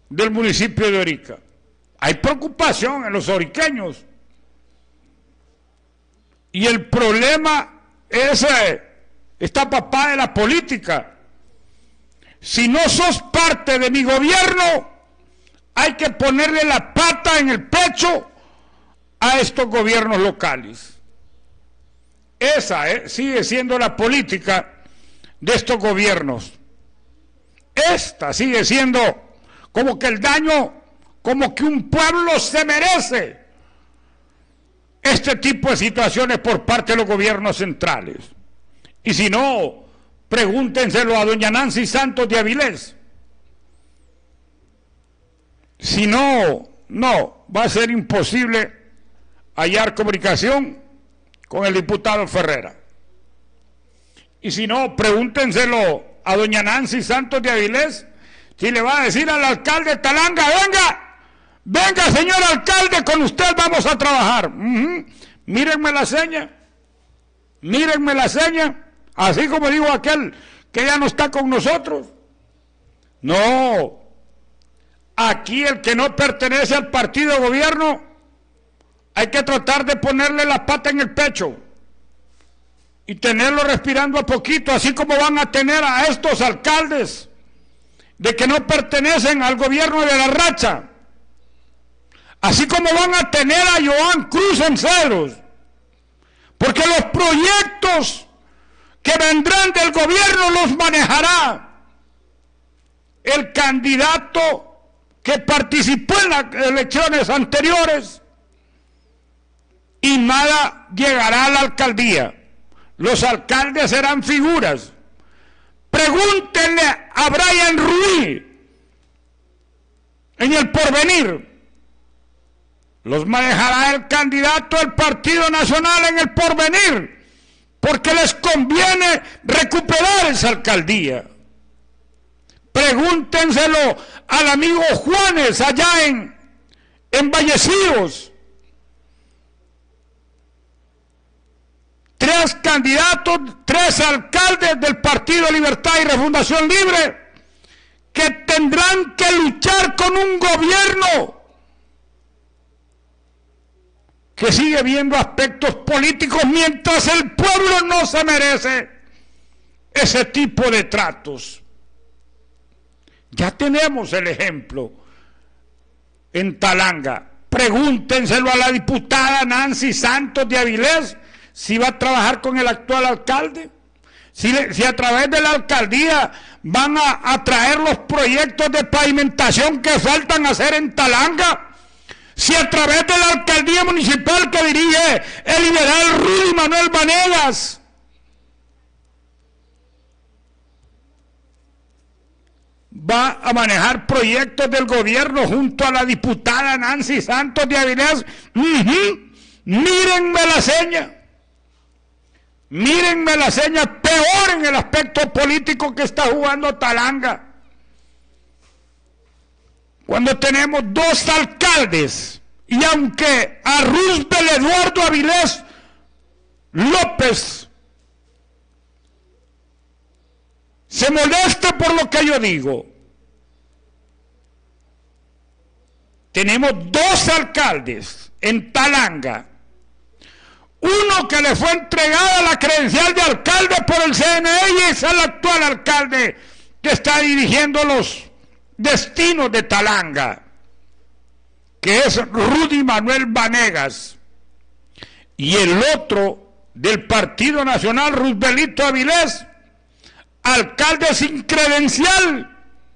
del municipio de Orica. Hay preocupación en los oriqueños. Y el problema es esta papá de la política. Si no sos parte de mi gobierno, hay que ponerle la pata en el pecho a estos gobiernos locales. Esa sigue siendo la política de estos gobiernos. Esta sigue siendo como que el daño, como que un pueblo se merece este tipo de situaciones por parte de los gobiernos centrales. Y si no, pregúntenselo a doña Nancy Santos de Avilés. Si no, va a ser imposible hallar comunicación con el diputado Ferrera. Y si no, pregúntenselo a doña Nancy Santos de Avilés, si le va a decir al alcalde de Talanga, venga señor alcalde, con usted vamos a trabajar. Mírenme la seña, así como digo aquel que ya no está con nosotros. No, aquí el que no pertenece al partido de gobierno, hay que tratar de ponerle la pata en el pecho y tenerlo respirando a poquito, así como van a tener a estos alcaldes de que no pertenecen al gobierno de la racha, así como van a tener a Joan Cruz en Cedros, porque los proyectos que vendrán del gobierno los manejará el candidato que participó en las elecciones anteriores, y nada llegará a la alcaldía. Los alcaldes serán figuras. Pregúntenle a Brian Ruiz en El Porvenir. Los manejará el candidato del Partido Nacional en El Porvenir, porque les conviene recuperar esa alcaldía. Pregúntenselo al amigo Juanes allá en Vallecillos. 3 candidatos, 3 alcaldes del Partido Libertad y Refundación Libre que tendrán que luchar con un gobierno que sigue viendo aspectos políticos mientras el pueblo no se merece ese tipo de tratos. Ya tenemos el ejemplo en Talanga. Pregúntenselo a la diputada Nancy Santos de Avilés si va a trabajar con el actual alcalde, si a través de la alcaldía van a traer los proyectos de pavimentación que faltan hacer en Talanga, si a través de la alcaldía municipal que dirige el liberal Rudy Manuel Vanegas va a manejar proyectos del gobierno junto a la diputada Nancy Santos de Avilés. Mírenme la seña. Mírenme la seña, peor en el aspecto político que está jugando Talanga. Cuando tenemos 2 alcaldes, y aunque a Roosevelt Eduardo Avilés López se moleste por lo que yo digo, tenemos 2 alcaldes en Talanga. Uno que le fue entregada la credencial de alcalde por el CNE y es el actual alcalde que está dirigiendo los destinos de Talanga, que es Rudy Manuel Vanegas, y el otro del Partido Nacional, Roosevelito Avilés, alcalde sin credencial,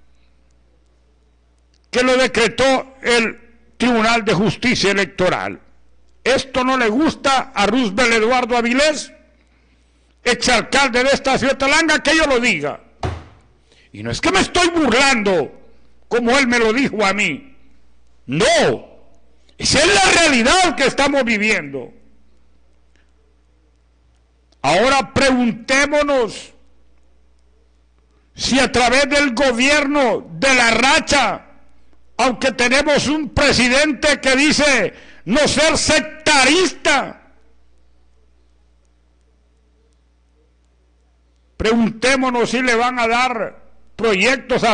que lo decretó el Tribunal de Justicia Electoral. Esto no le gusta a Roosevelt Eduardo Avilés, exalcalde de esta ciudad de Talanga, que yo lo diga. Y no es que me estoy burlando, como él me lo dijo a mí. No, esa es la realidad que estamos viviendo. Ahora preguntémonos si a través del gobierno de la racha, aunque tenemos un presidente que dice no ser sectarista, preguntémonos si le van a dar proyectos a